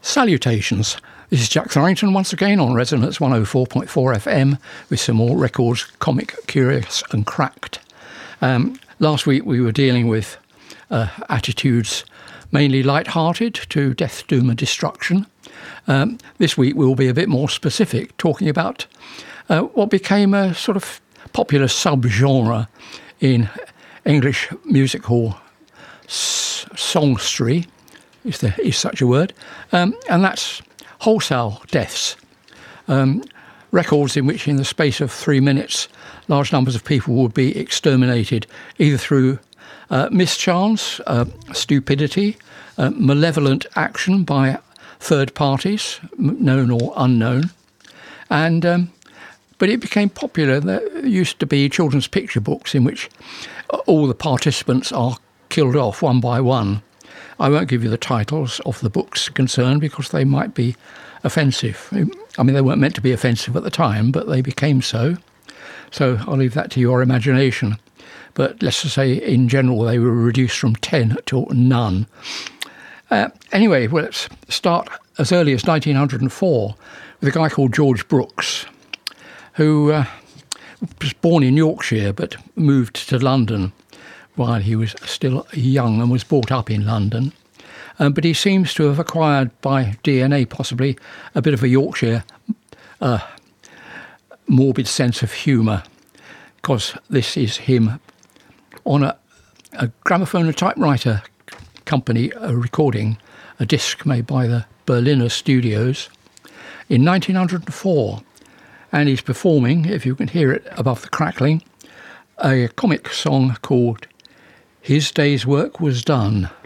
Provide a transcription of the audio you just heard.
Salutations. This is Jack Thorrington once again on Resonance 104.4 FM with some more records, comic, curious and cracked. Last week we were dealing with attitudes mainly light-hearted to death, doom and destruction. This week we'll be a bit more specific, talking about what became a sort of popular sub-genre in English music hall songstry, if there is such a word, and that's wholesale deaths. Records in which in the space of 3 minutes large numbers of people would be exterminated either through mischance, stupidity, malevolent action by third parties, known or unknown. And but it became popular. There used to be children's picture books in which all the participants are killed off one by one. I won't give you the titles of the books concerned because they might be offensive. I mean, they weren't meant to be offensive at the time, but they became so. So I'll leave that to your imagination. But let's just say, in general, they were reduced from 10 to none. Anyway, well, let's start as early as 1904 with a guy called George Brooks, who was born in Yorkshire but moved to London while he was still young and was brought up in London. But he seems to have acquired by DNA possibly a bit of a Yorkshire morbid sense of humour, because this is him on a gramophone and typewriter company recording a disc made by the Berliner Studios in 1904. And he's performing, if you can hear it above the crackling, a comic song called His Day's Work Was Done.